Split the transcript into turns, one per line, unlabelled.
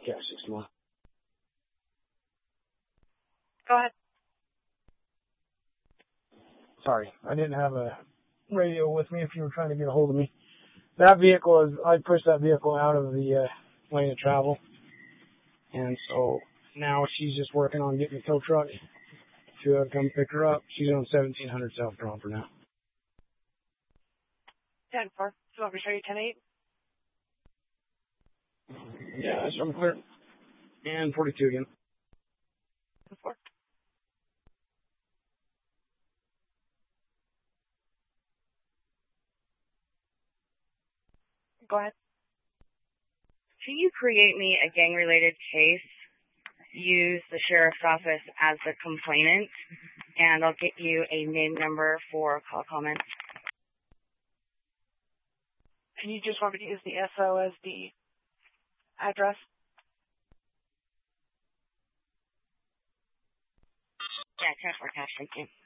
Yeah, 61.
Go ahead.
Sorry, I didn't have a radio with me if you were trying to get a hold of me. That vehicle I pushed that vehicle out of the lane of travel. And so now she's just working on getting the tow truck to come pick her up. She's on 1700 South Tromper now.
10-4. Do you want me to show you 10-8?
Yeah, I'm clear. And 42 again.
4. Go ahead.
Can you create me a gang-related case? Use the sheriff's office as the complainant, and I'll get you a name number for call comment.
And you just want me to use the SO as the address?
Yeah, 10-4 cash, thank you.